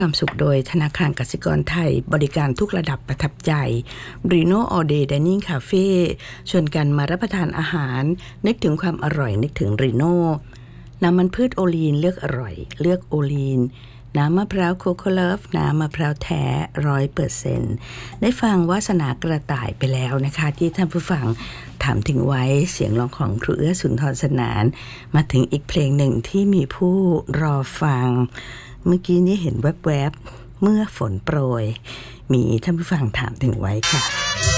ความสุขโดยธนาคารกสิกรไทยบริการทุกระดับประทับใจ Reno All Day Dining Cafe ชวนกันมารับประทานอาหารนึกถึงความอร่อยนึกถึง Reno น้ำมันพืชโอลีนเลือกอร่อยเลือกโอลีนน้ำมะพร้าวโคโค่เลิฟน้ำมะพร้าวแท้ 100% ได้ฟังวาสนากระต่ายไปแล้วนะคะที่ท่านผู้ฟังถามถึงไว้เสียงร้องของครูเอื้อสุนทรสนานมาถึงอีกเพลงหนึ่งที่มีผู้รอฟังเมื่อกี้นี้เห็นแวบๆเมื่อฝนโปรยมีท่านผู้ฟังถามถึงไว้ค่ะ